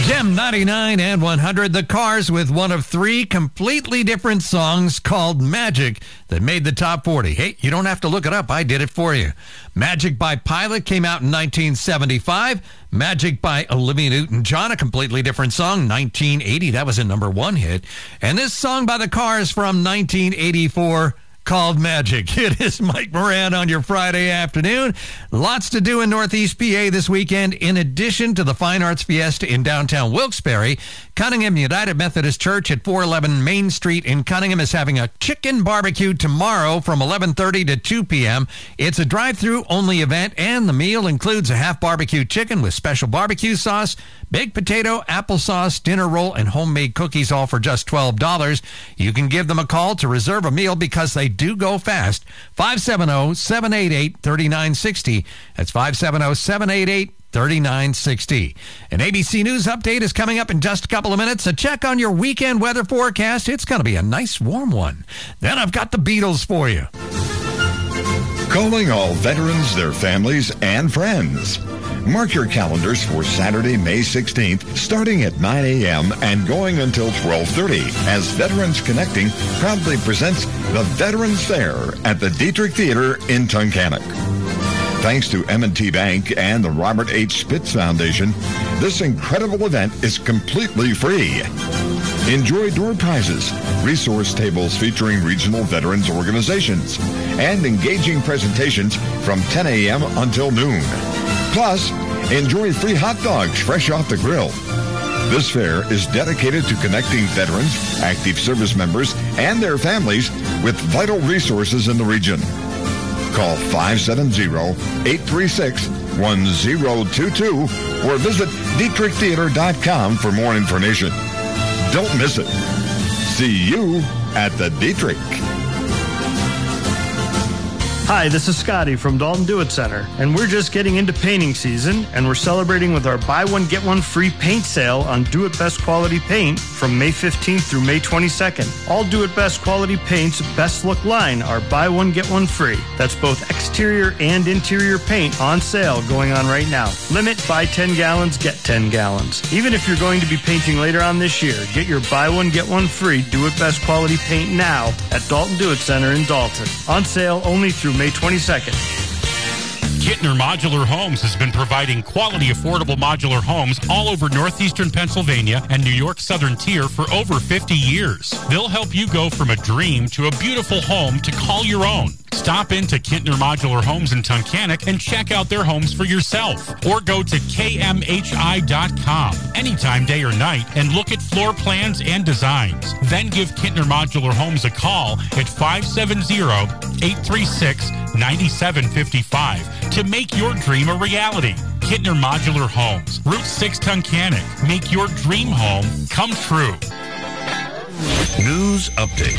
Gem 99 and 100, the Cars with one of three completely different songs called Magic that made the top 40. Hey, you don't have to look it up. I did it for you. Magic by Pilot came out in 1975. Magic by Olivia Newton-John, a completely different song, 1980. That was a number one hit. And this song by the Cars from 1984 called Magic. It is Mike Moran on your Friday afternoon. Lots to do in Northeast PA this weekend. In addition to the Fine Arts Fiesta in downtown Wilkes-Barre, Cunningham United Methodist Church at 411 Main Street in Cunningham is having a chicken barbecue tomorrow from 11:30 to 2 p.m. It's a drive-through only event, and the meal includes a half barbecue chicken with special barbecue sauce, baked potato, applesauce, dinner roll, and homemade cookies, all for just $12. You can give them a call to reserve a meal because they do go fast. 570-788-3960. That's 570-788-3960. An ABC News update is coming up in just a couple of minutes. A check on your weekend weather forecast. It's going to be a nice warm one. Then I've got the Beatles for you. Calling all veterans, their families, and friends. Mark your calendars for Saturday, May 16th, starting at 9 a.m. and going until 12:30, as Veterans Connecting proudly presents the Veterans Fair at the Dietrich Theater in Tunkhannock. Thanks to M&T Bank and the Robert H. Spitz Foundation, this incredible event is completely free. Enjoy door prizes, resource tables featuring regional veterans organizations, and engaging presentations from 10 a.m. until noon. Plus, enjoy free hot dogs fresh off the grill. This fair is dedicated to connecting veterans, active service members, and their families with vital resources in the region. Call 570-836-1022 or visit DietrichTheater.com for more information. Don't miss it. See you at the Dietrich. Hi, this is Scotty from Dalton Do It Center, and we're just getting into painting season, and we're celebrating with our buy one, get one free paint sale on Do It Best Quality Paint from May 15th through May 22nd. All Do It Best Quality Paint's Best Look line are buy one, get one free. That's both exterior and interior paint on sale going on right now. Limit, buy 10 gallons, get 10 gallons. Even if you're going to be painting later on this year, get your buy one, get one free Do It Best Quality Paint now at Dalton Do It Center in Dalton. On sale only through May 22nd. Kittner Modular Homes has been providing quality, affordable modular homes all over northeastern Pennsylvania and New York's southern tier for over 50 years. They'll help you go from a dream to a beautiful home to call your own. Stop into Kittner Modular Homes in Tunkhannock and check out their homes for yourself. Or go to KMHI.com anytime, day or night, and look at floor plans and designs. Then give Kittner Modular Homes a call at 570-836-9755 to make your dream a reality. Kittner Modular Homes, Route 6 Tunkhannock. Make your dream home come true. News update.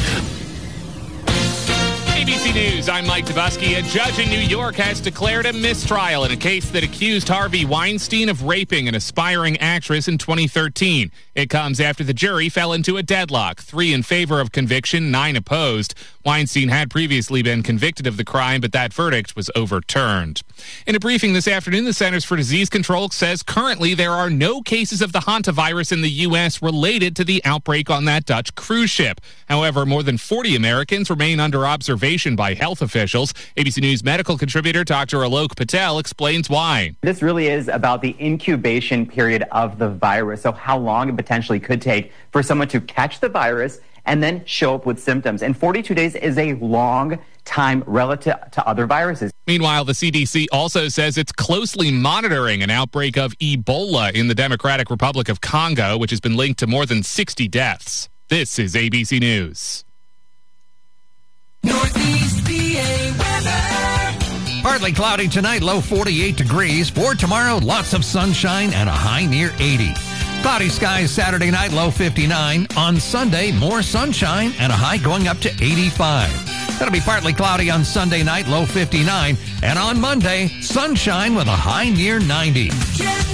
ABC News, I'm Mike Dubusky. A judge in New York has declared a mistrial in a case that accused Harvey Weinstein of raping an aspiring actress in 2013. It comes after the jury fell into a deadlock, 3 in favor of conviction, 9 opposed. Weinstein had previously been convicted of the crime, but that verdict was overturned. In a briefing this afternoon, the Centers for Disease Control says currently there are no cases of the hantavirus in the U.S. related to the outbreak on that Dutch cruise ship. However, more than 40 Americans remain under observation by health officials. ABC News medical contributor Dr. Alok Patel explains why. This really is about the incubation period of the virus, so how long it potentially could take for someone to catch the virus and then show up with symptoms. And 42 days is a long time relative to other viruses. Meanwhile, the CDC also says it's closely monitoring an outbreak of Ebola in the Democratic Republic of Congo, which has been linked to more than 60 deaths. This is ABC News. Northeast PA weather. Partly cloudy tonight, low 48 degrees. For tomorrow, lots of sunshine and a high near 80. Cloudy skies Saturday night, low 59. On Sunday, more sunshine and a high going up to 85. It'll be partly cloudy on Sunday night, low 59. And on Monday, sunshine with a high near 90.